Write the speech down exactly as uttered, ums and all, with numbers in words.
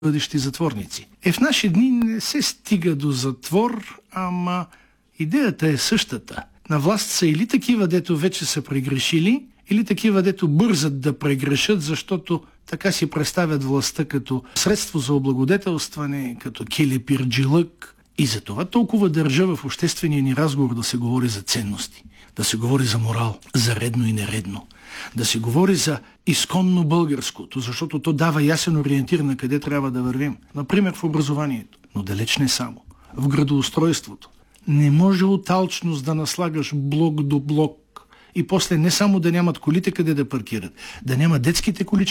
бъдещи затворници. Е, в наши дни не се стига до затвор, ама идеята е същата. На власт са или такива, дето вече са прегрешили, или такива, дето бързат да прегрешат, защото така си представят властта като средство за облагодетелстване, като келепирджилък. И за това толкова държа в обществения ни разговор да се говори за ценности, да се говори за морал, за редно и нередно, да се говори за изконно българското, защото то дава ясен ориентир на къде трябва да вървим. Например в образованието, но далеч не само. В градоустройството. Не може от алчност да наслагаш блок до блок и после не само да нямат колите къде да паркират, да няма детските колички